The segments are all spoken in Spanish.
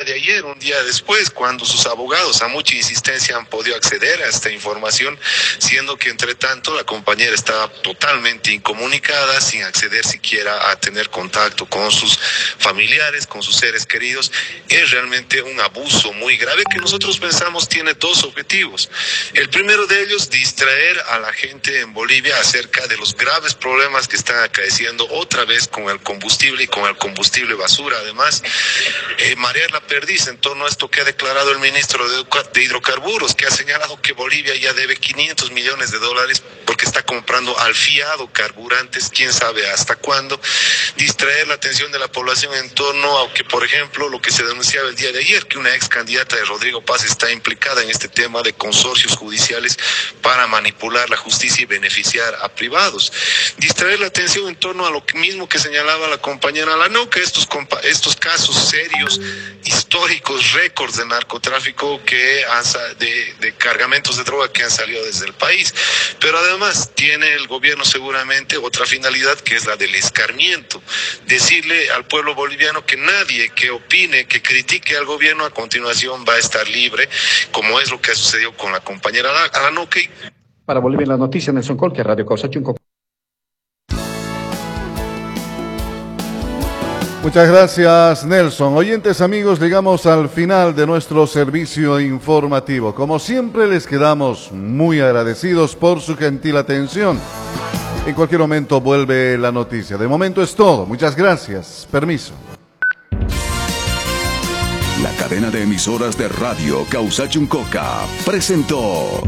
de ayer, un día después, cuando sus abogados a mucha insistencia han podido acceder a esta información, siendo que entre tanto la compañera estaba totalmente incomunicada, sin acceder siquiera a tener contacto con sus familiares, con sus seres queridos. Es realmente un abuso muy grave que nosotros pensamos tiene dos objetivos. El primero de ellos, distraer a la gente en Bolivia acerca de los graves problemas que están acaeciendo otra vez con el combustible y con el combustible basura. Además, marear la perdiz en torno a esto que ha declarado el ministro de Hidrocarburos, que ha señalado que Bolivia ya debe $500 millones porque está comprando al fiado carburantes, quién sabe hasta cuándo. Distraer la atención de la población en torno a que, por ejemplo, lo que se denunciaba el día de ayer, que una ex candidata de Rodrigo Paz está implicada en este tema de consorcios judiciales para manipular la justicia y beneficiar a privados. Distraer la atención en torno a lo mismo que señalaba la compañera Lanoca, estos casos serios, históricos, récords de narcotráfico de cargamentos de droga que han salido desde el país. Pero además tiene el gobierno seguramente otra finalidad, que es la del escarmiento. Decirle al pueblo boliviano que nadie que opine, que critique al gobierno a continuación va a estar libre, como es lo que ha sucedido con la compañera Lanoca. Para Bolivia en las noticias, Nelson Colque, Radio Causa Chunco. Muchas gracias, Nelson. Oyentes, amigos, llegamos al final de nuestro servicio informativo. Como siempre, les quedamos muy agradecidos por su gentil atención. En cualquier momento vuelve la noticia. De momento es todo. Muchas gracias. Permiso. La cadena de emisoras de Radio Causa Chuncoca presentó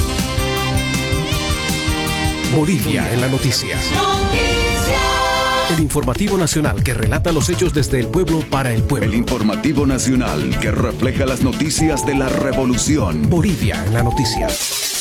Bolivia en la noticia. El informativo nacional que relata los hechos desde el pueblo para el pueblo. El informativo nacional que refleja las noticias de la revolución. Bolivia en la noticia.